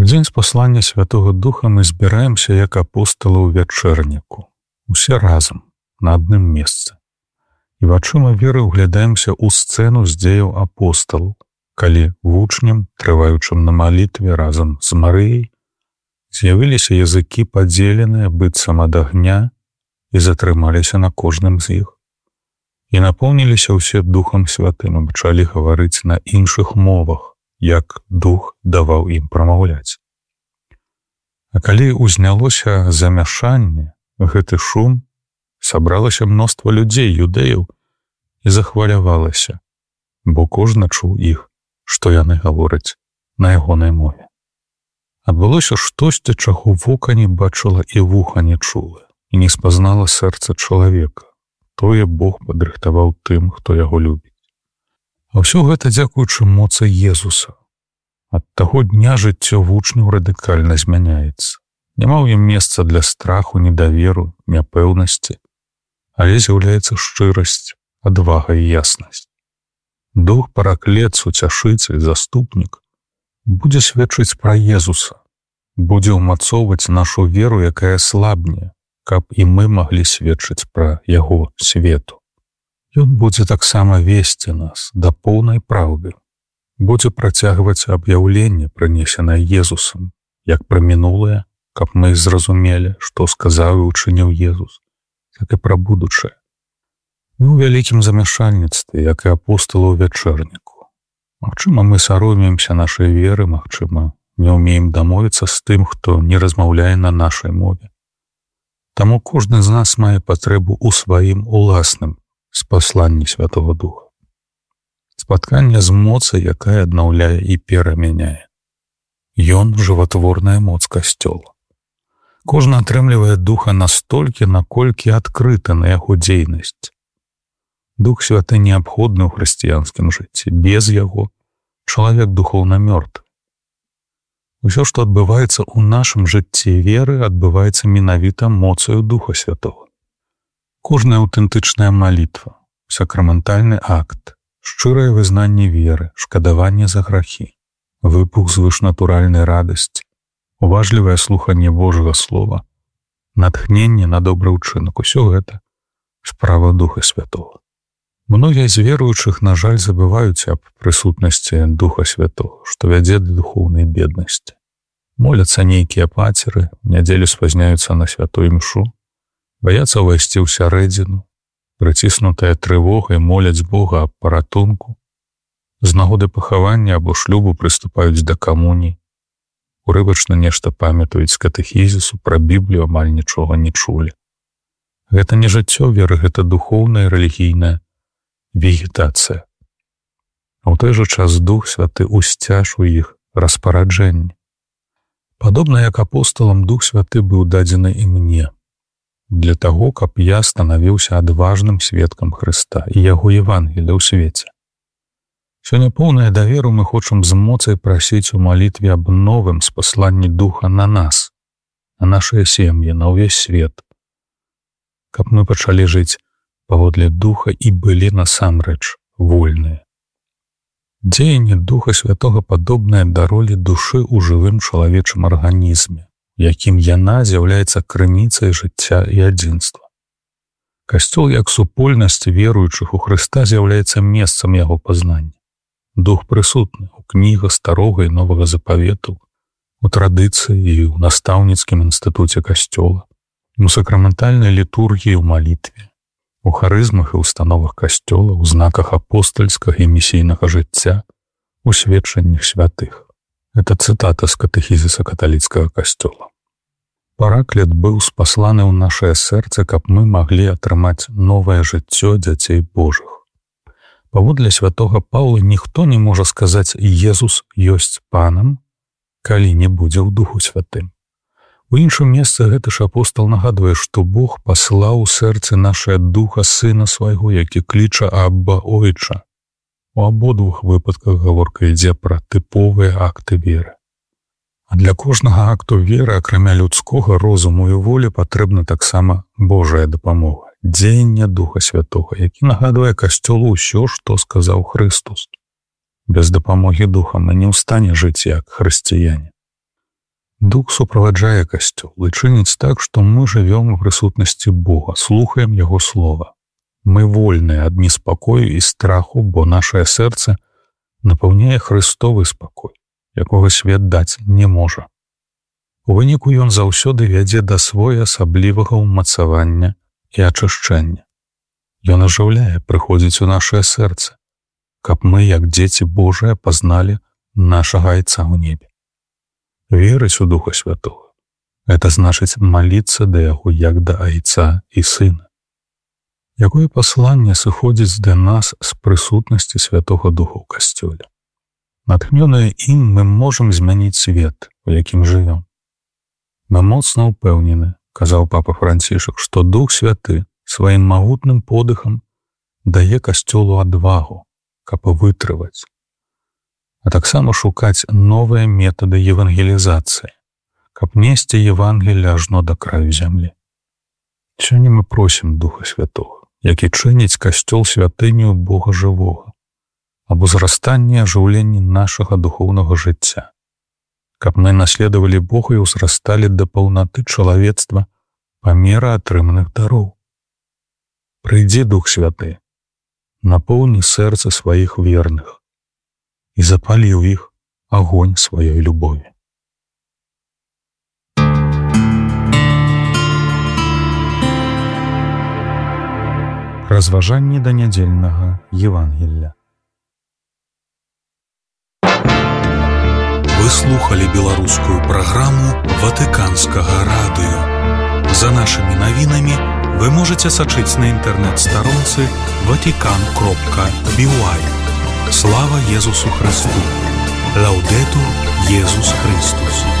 У дзень спаслання Святого Духа мы збіраемся як апосталы ў вячэрніку, усе разам, на адным месцы. І вачыма веры ўглядаемся ў сцэну з дзеяў апосталаў, калі вучням, трываючым на малітве разам з Марыяй, з'явіліся языкі падзеленыя быццам ад агня і затрымаліся на кожным з іх. І напоўніліся ўсе Духам Святым і пачалі гаварыць на іншых мовах, як Дух даваў ім прамаўляць. А калі узнялося замяшанне, гэты шум, сабралася мноства людзей, юдэяў, і захвалявалася, бо кожны чуў іх, што яны гавораць на ягонай мове. Адбылося штосьці, чаго вока не бачыла і вуха не чула, і не спазнала сэрца чалавека. Тое Бог падрыхтаваў тым, хто яго любіць. А ўсё гэта дзякуючы моцы Езуса. Ад таго дня жыццё вучняў радыкальна змяняецца. Няма ў ім месца для страху, недаверу, няпэўнасці, але з'яўляецца шчырасць, адвага і яснасць. Дух параклец, уцяшыцель, заступнік будзе сведчыць пра Езуса, будзе ўмацоўваць нашу веру, якая слабне, каб і мы маглі сведчыць пра яго свету. Ён будзе таксама весці нас да поўнай праўды, будзе працягваць аб'яўленне, прынесенае Езусам, як пра мінулае, каб мы зразумелі, што сказаў і учыніў Езус, так і пра будучае. Мы ў вялікім замяшальніцтве, як і апосталы ў вячэрніку. Магчыма, мы саромеемся нашай веры, магчыма, не ўмеем дамовіцца з тым, хто не размаўляе на нашай мове. Таму кожны з нас мае патрэбу ў сваім уласным спасланні Святого Духа. Спатканне з моцай, якая аднаўляе і перамяняе. Ён жыватворная моц касцёла. Кожны атрымлівае Духа настолькі, наколькі адкрыта на яго дзейнасць. Дух Святы неабходны ў хрысціянскім жыцці. Без яго чалавек духоўна мёртвы. Усё, што адбываецца ў нашым жыцці веры, адбываецца менавіта моцаю Духа Святого. Кожная аўтэнтычная малітва, сакраментальны акт, шчырае вызнанне веры, шкадаванне за грахі, выпух звышнатуральнай радасці, уважлівае слуханне Божага Слова, натхненне на добры ўчынак, усё гэта справа Духа Святого. Многія з веруючых, на жаль, забываюць аб прысутнасці Духа Святого, што вядзе да духоўнай беднасці. Моляцца нейкія пацеры, нядзелю спазняюцца на святую імшу, баяцца ўвайсці ў сярэдзіну, прыціснутая трывогай моляць Бога аб паратунку, з нагоды пахавання або шлюбу прыступаюць да камуніі, урывачна нешта памятаюць з катэхізісу, пра Біблію амаль нічога не чулі. Гэта не жыццё веры, гэта духоўная рэлігійная вегетацыя. А ў той жа час Дух Святы усцяж у іх распараджэнні. Падобна як апосталам, Дух Святы быў дадзены і мне, для таго, каб я станавіўся адважным сведкам Хрыста і яго Евангелія ў свеце. Сёння поўнае даверу мы хочам з моцай прасіць у малітве аб новым спасланні Духа на нас, на нашыя сем'і, на ўвесь свет, каб мы пачалі жыць паводле Духа і былі насамрэч вольныя. Дзеянне Духа Святога падобнае да ролі душы ў жывым чалавечым арганізме, якім яна з'яўляецца крыніцай жыцця і адзінства. Касцёл як супольнасць веруючых у Хрыста з'яўляецца месцам яго пазнання. Дух прысутны ў кнігах старога і новага запавету, у традыцыі і ў настаўніцкім інстытуце касцёла, у сакраментальнай літургіі ў малітве, у харызмах і установах касцёла, у знаках апостальскага і місійнага жыцця, у сведчаннях святых. Это цытата з катэхізіса каталіцкага касцёла. Параклет быў спасланы ў нашае сэрца, каб мы маглі атрымаць новае жыццё дзяцей Божых. Паводле святога Паўла ніхто не можа сказаць «Езус ёсць Панам», калі не будзе ў Духу Святым. У іншым месцы гэты ж апостал нагадвае, што Бог паслаў у сэрцы нашае Духа Сына свайго, які кліча «Абба, Ойча». У абодвух выпадках гаворка ідзе пра тыповыя акты веры. А для кожнага акту веры, акрамя людскога розуму і волі, патрэбна таксама Божая дапамога, дзеянне Духа Святога, які нагадвае касцёлу ўсё, што сказаў Хрыстус. Без дапамогі Духа мы не ў стане жыць як хрысціяне. Дух суправаджае касцёл і чыніць так, што мы жывём у прысутнасці Бога, слухаем Яго слова. Мы вольныя ад неспакою і страху, бо нашае сэрца напаўняе Христовы спакой, якога свет даць не можа. У выніку ён заўсёды вядзе да своеасаблівага ўмацавання і ачышчэння. Ён ажыўляе, прыходзіць у нашае сэрца, каб мы, як дзеці Божыя, пазналі нашага Айца ў небе. Верыць у Духа Святога – гэта значыць маліцца да Яго як да Айца і Сына. Якое пасланне сыходзіць да нас з прысутнасці Святога Духа ў касцёле? Натхнёныя ім мы можам змяніць свет, у якім жывём. Мы моцна ўпэўнены, казаў папа Францішак, што Дух Святы сваім магутным подыхам дае касцёлу адвагу, каб вытрываць, а таксама шукаць новыя метады евангелізацыі, каб несці Евангелие ажно да краю зямлі. Сёння мы просім Духа Святога, які чыніць касцёл святыню Бога жывога, аб узрастанні і ажыўленні нашага духоўнага жыцця, каб мы наследавалі Бога і ўзрасталі да паўнаты чалавецтва па меры атрыманых дароў. Прыйдзі, Дух Святы, напоўні сэрца сваіх верных і запалі ў іх агонь сваёй любові. Разважанні да нядзельнага Евангелля. Вы слухали беларускую праграму Ватыканскага радыё. За нашымі навінамі вы можете сачыць на інтэрнэт-старонцы vatican.by. Слава Езусу Христу! Лаўдэтур Езус Христус!